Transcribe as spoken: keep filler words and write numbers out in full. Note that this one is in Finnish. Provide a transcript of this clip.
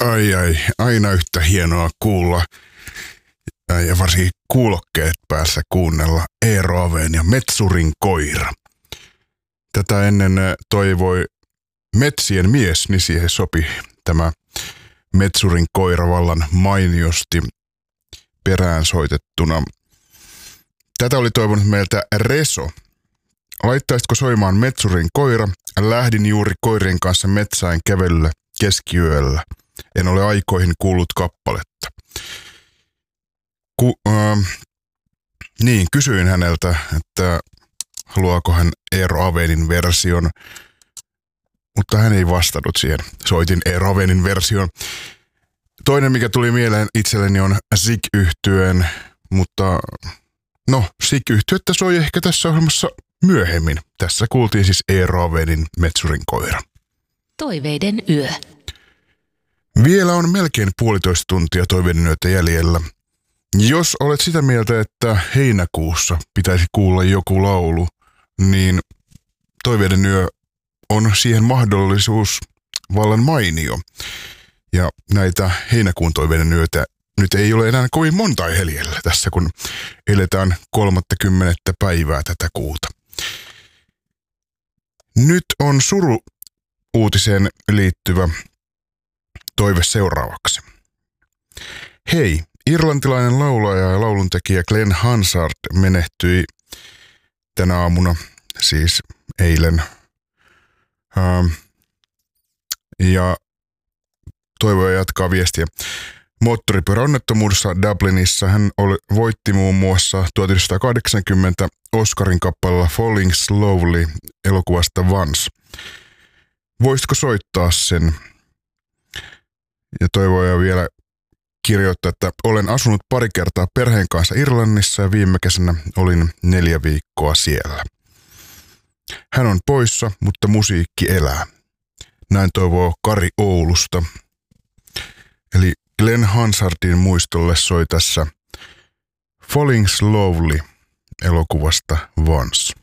Ai ai, aina yhtä hienoa kuulla ja varsinkin kuulokkeet päässä kuunnella Eero Aveen ja Metsurin koira. Tätä ennen toivoi Metsien mies, niin siihen sopi tämä Metsurin koira vallan mainiosti perään soitettuna. Tätä oli toivonut meiltä Reso. Laittaisitko soimaan Metsurin koira? Lähdin juuri koirien kanssa metsään kävelyllä keskiyöllä. En ole aikoihin kuullut kappaletta. Ku, äh, niin, kysyin häneltä, että haluaako hän Eero Avenin version, mutta hän ei vastannut siihen. Soitin Eero Avenin version. Toinen, mikä tuli mieleen itselleni, on Sig-yhtyeen, mutta no, Sig-yhtyettä soi ehkä tässä ohjelmassa myöhemmin. Tässä kuultiin siis Eero Avenin Metsurin koira. Toiveiden yö. Vielä on melkein puolitoista tuntia toiveiden yötä jäljellä. Jos olet sitä mieltä, että heinäkuussa pitäisi kuulla joku laulu, niin toiveiden yö on siihen mahdollisuus vallan mainio. Ja näitä heinäkuun toiveiden yötä nyt ei ole enää kovin monta jäljellä tässä, kun eletään kolmattakymmenettä päivää tätä kuuta. Nyt on suru-uutiseen liittyvä toive seuraavaksi. Hei, irlantilainen laulaja ja lauluntekijä Glenn Hansard menehtyi tänä aamuna, siis eilen. Ähm, ja toivoja jatkaa viestiä. Moottoripyöräonnettomuudessa Dublinissa hän oli, voitti muun muassa tuhatyhdeksänsataakahdeksankymmentä Oscarin kappaleella Falling Slowly elokuvasta Once. Voisitko soittaa sen? Ja toivoja vielä kirjoittaa, että olen asunut pari kertaa perheen kanssa Irlannissa ja viime kesänä olin neljä viikkoa siellä. Hän on poissa, mutta musiikki elää. Näin toivoo Kari Oulusta. Eli Glenn Hansardin muistolle soi tässä Falling Slowly elokuvasta Once.